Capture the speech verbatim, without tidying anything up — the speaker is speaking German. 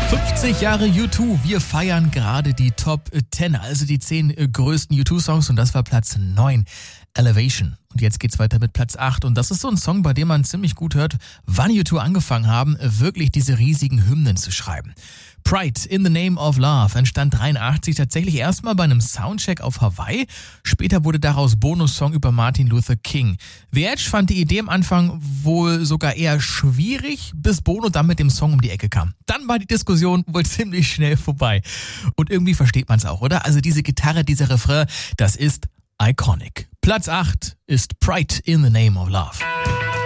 fünfzig Jahre U zwei, wir feiern gerade die Top zehn, also die zehn größten U zwei Songs und das war Platz neun, Elevation. Und jetzt geht's weiter mit Platz acht und das ist so ein Song, bei dem man ziemlich gut hört, wann U zwei angefangen haben, wirklich diese riesigen Hymnen zu schreiben. Pride in the Name of Love entstand dreiundachtzig tatsächlich erstmal bei einem Soundcheck auf Hawaii. Später wurde daraus Bonussong über Martin Luther King. The Edge fand die Idee am Anfang wohl sogar eher schwierig, bis Bono dann mit dem Song um die Ecke kam. Dann war die Diskussion wohl ziemlich schnell vorbei. Und irgendwie versteht man es auch, oder? Also diese Gitarre, dieser Refrain, das ist iconic. Platz acht ist Pride in the Name of Love.